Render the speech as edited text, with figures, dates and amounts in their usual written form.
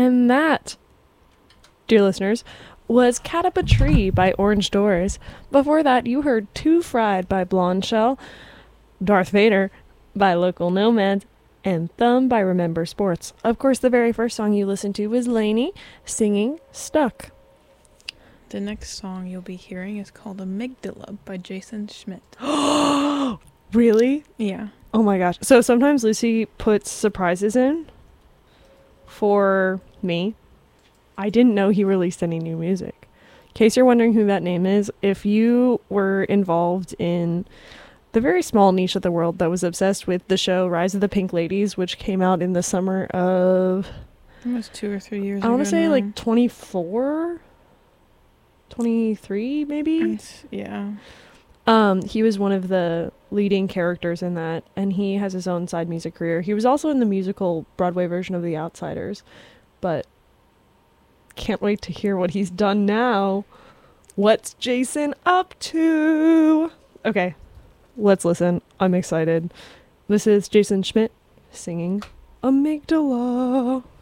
And that, dear listeners, was Cat Up a Tree by Orange Doors. Before that, you heard Too Fried by Blonde Shell, Darth Vader by Local Nomad, and Thumb by Remember Sports. Of course, the very first song you listened to was Lainey singing Stuck. The next song you'll be hearing is called Amygdala by Jason Schmidt. Really? Yeah. Oh my gosh. So sometimes Lucy puts surprises in for me. I didn't know he released any new music. In case you're wondering who that name is, if you were involved in the very small niche of the world that was obsessed with the show Rise of the Pink Ladies, which came out in the summer of... Almost 2 or 3 years ago. I want to say now. like 24? 23 maybe? Yeah. He was one of the leading characters in that, and he has his own side music career. He was also in the musical Broadway version of The Outsiders, but can't wait to hear what he's done now. What's Jason up to? Okay, let's listen. I'm excited. This is Jason Schmidt singing Amygdala.